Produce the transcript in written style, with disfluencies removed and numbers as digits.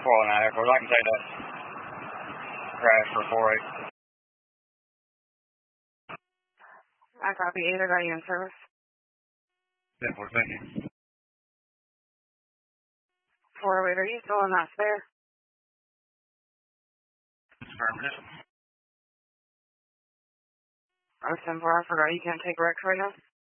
409 Airport. I can take that crash for 48. I copy. Either got you in service. 10-4, thank you. 408, are you still in that spare? Affirmative. Oh, 10-4, I forgot you can't take Rex right now.